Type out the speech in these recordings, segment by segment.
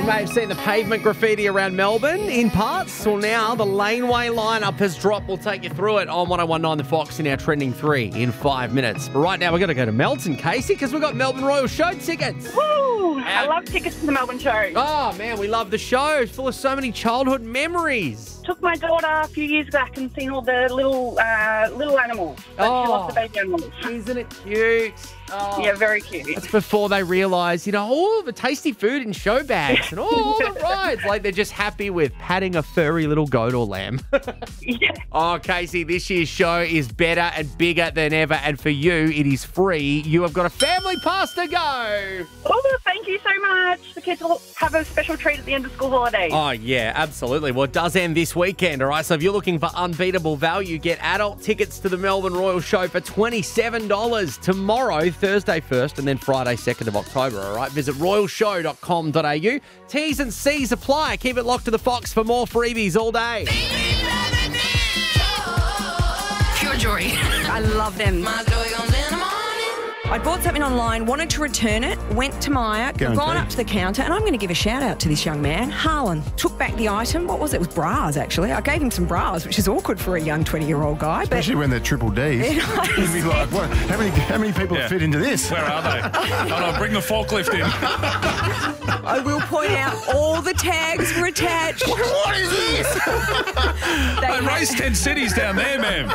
may have seen the pavement graffiti around Melbourne in parts. Well, now the laneway lineup has dropped. We'll take you through it on 1019 The Fox in our Trending 3 in 5 minutes. But right now, we're going to go to Melton, Casey, because we've got Melbourne Royal Show tickets. Woo! I love tickets to the Melbourne show. Oh, man, we love the show. It's full of so many childhood memories. Took my daughter a few years back and seen all the little animals. She loves the baby animals. Isn't it cute? Oh. Yeah, very cute. That's before they realise, all the tasty food in show bags and all the rides. Like, they're just happy with patting a furry little goat or lamb. Yeah. Oh, Casey, this year's show is better and bigger than ever. And for you, it is free. You have got a family pass to go. Oh, thank you so much. The kids will have a special treat at the end of school holidays. Oh, yeah, absolutely. Well, it does end this weekend, all right? So if you're looking for unbeatable value, get adult tickets to the Melbourne Royal Show for $27 tomorrow, Thursday 1st, and then Friday 2nd of October, all right? Visit royalshow.com.au. T's and C's apply. Keep it locked to the Fox for more freebies all day. Pure joy. I love them. I bought something online, wanted to return it, went to Myer, gone up to the counter, and I'm going to give a shout out to this young man, Harlan. Took back the item. What was it? It was bras, actually. I gave him some bras, which is awkward for a young 20-year-old guy. Especially when they're triple Ds. You'd be like, what? How many people fit into this? Where are they? Oh, no, bring the forklift in. I will point out all the tags were attached. What is this? They race 10 cities down there, ma'am.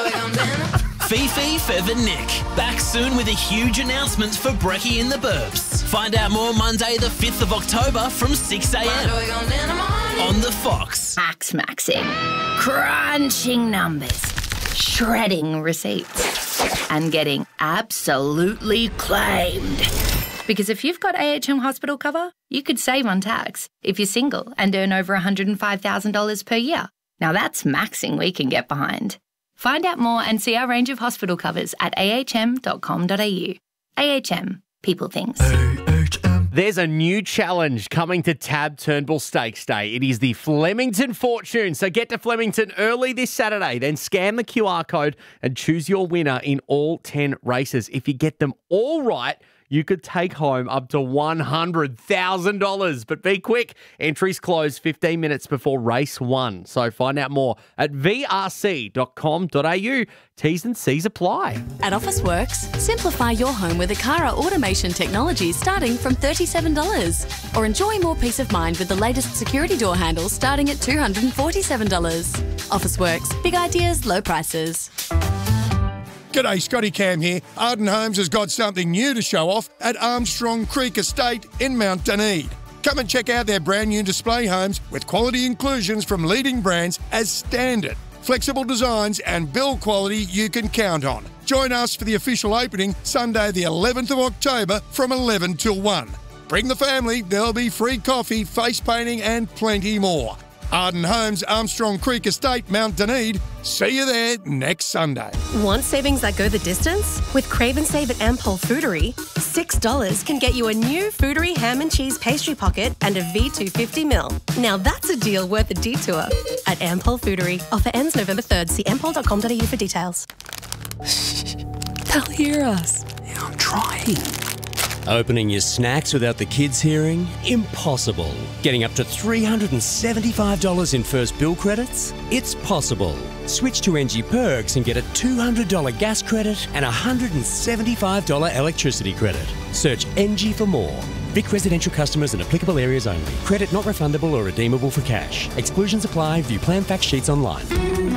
Fifi, Fev and Nick. Back soon with a huge announcement for Brekkie in the Burbs. Find out more Monday the 5th of October from 6 a.m. on The Fox. Maxing. Crunching numbers. Shredding receipts. And getting absolutely claimed. Because if you've got AHM hospital cover, you could save on tax if you're single and earn over $105,000 per year. Now that's maxing we can get behind. Find out more and see our range of hospital covers at ahm.com.au. AHM. People things. There's a new challenge coming to Tab Turnbull Stakes Day. It is the Flemington Fortune. So get to Flemington early this Saturday, then scan the QR code and choose your winner in all 10 races. If you get them all right, you could take home up to $100,000. But be quick. Entries close 15 minutes before race 1. So find out more at vrc.com.au. T's and C's apply. At Officeworks, simplify your home with Akara automation technology starting from $37. Or enjoy more peace of mind with the latest security door handles starting at $247. Officeworks. Big ideas, low prices. G'day, Scotty Cam here. Arden Homes has got something new to show off at Armstrong Creek Estate in Mount Dunedin. Come and check out their brand new display homes with quality inclusions from leading brands as standard. Flexible designs and build quality you can count on. Join us for the official opening Sunday the 11th of October from 11 till 1. Bring the family, there'll be free coffee, face painting and plenty more. Arden Homes, Armstrong Creek Estate, Mount Dunedin. See you there next Sunday. Want savings that go the distance? With Crave and Save at Ampol Foodery, $6 can get you a new Foodery ham and cheese pastry pocket and a V250ml. Now that's a deal worth a detour. At Ampol Foodery. Offer ends November 3rd. See ampol.com.au for details. They'll hear us. Yeah, I'm trying. Opening your snacks without the kids hearing? Impossible. Getting up to $375 in first bill credits? It's possible. Switch to NG Perks and get a $200 gas credit and a $175 electricity credit. Search NG for more. Vic residential customers in applicable areas only. Credit not refundable or redeemable for cash. Exclusions apply. View plan fact sheets online.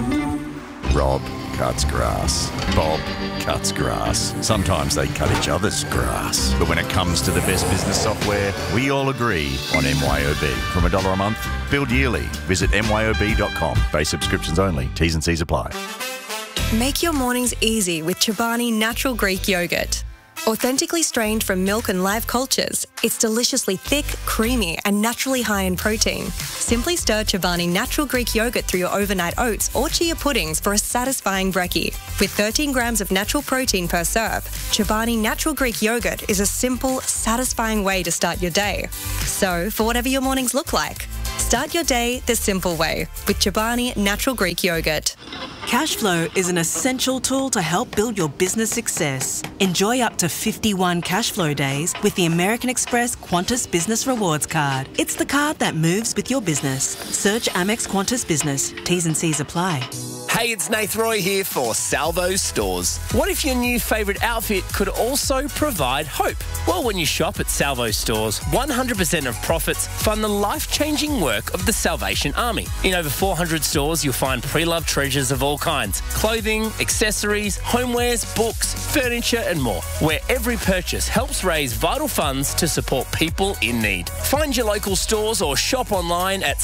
Rob cuts grass. Bob cuts grass. Sometimes they cut each other's grass. But when it comes to the best business software, we all agree on MYOB. From $1 a month, billed yearly. Visit myob.com. Base subscriptions only. T's and C's apply. Make your mornings easy with Chobani Natural Greek Yogurt. Authentically strained from milk and live cultures, it's deliciously thick, creamy, and naturally high in protein. Simply stir Chobani Natural Greek Yogurt through your overnight oats or chia puddings for a satisfying brekkie. With 13 grams of natural protein per serve, Chobani Natural Greek Yogurt is a simple, satisfying way to start your day. So, for whatever your mornings look like, start your day the simple way with Chobani Natural Greek Yogurt. Cashflow is an essential tool to help build your business success. Enjoy up to 51 Cashflow days with the American Express Qantas Business Rewards Card. It's the card that moves with your business. Search Amex Qantas Business. T's and C's apply. Hey, it's Nath Roy here for Salvo Stores. What if your new favourite outfit could also provide hope? Well, when you shop at Salvo Stores, 100% of profits fund the life-changing work of the Salvation Army. In over 400 stores, you'll find pre-loved treasures of all kinds. Clothing, accessories, homewares, books, furniture and more, where every purchase helps raise vital funds to support people in need. Find your local stores or shop online at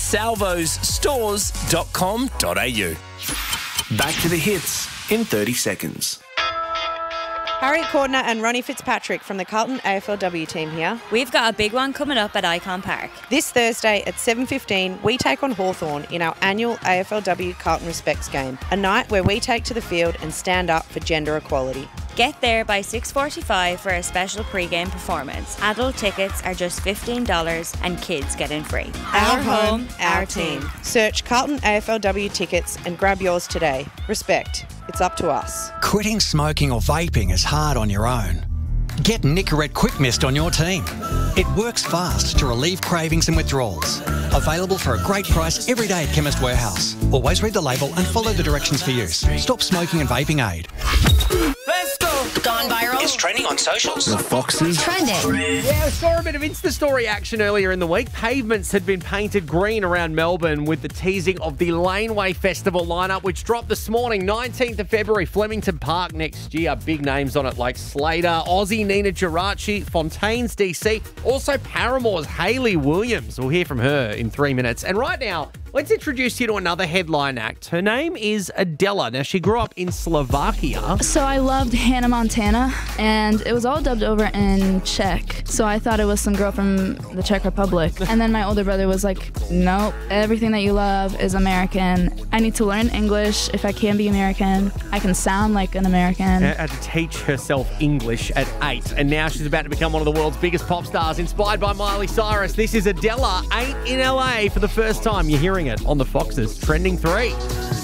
salvosstores.com.au. Back to the hits in 30 seconds. Harriet Cordner and Ronnie Fitzpatrick from the Carlton AFLW team here. We've got a big one coming up at Icon Park. This Thursday at 7:15, we take on Hawthorn in our annual AFLW Carlton Respects game, a night where we take to the field and stand up for gender equality. Get there by 6:45 for a special pre-game performance. Adult tickets are just $15 and kids get in free. Our home, our team. Search Carlton AFLW tickets and grab yours today. Respect. It's up to us. Quitting smoking or vaping is hard on your own. Get Nicorette Quick Mist on your team. It works fast to relieve cravings and withdrawals. Available for a great price every day at Chemist Warehouse. Always read the label and follow the directions for use. Stop smoking and vaping aid. Let's go. Gone viral. It's trending on socials. The Foxes. Trending. Yeah, I saw a bit of Insta story action earlier in the week. Pavements had been painted green around Melbourne with the teasing of the Laneway Festival lineup, which dropped this morning, 19th of February, Flemington Park next year. Big names on it like Slater, Aussie Nina Geraci, Fontaine's DC, also Paramore's Hayley Williams. We'll hear from her in 3 minutes. And right now, let's introduce you to another headline act. Her name is Adela. Now, she grew up in Slovakia. So I loved Hannah Montana, and it was all dubbed over in Czech. So I thought it was some girl from the Czech Republic. And then my older brother was like, nope, everything that you love is American. I need to learn English if I can be American. I can sound like an American. Had to teach herself English at 8. And now she's about to become one of the world's biggest pop stars, inspired by Miley Cyrus. This is Adela, 8 in LA for the first time. You're hearing it on the Foxes Trending 3.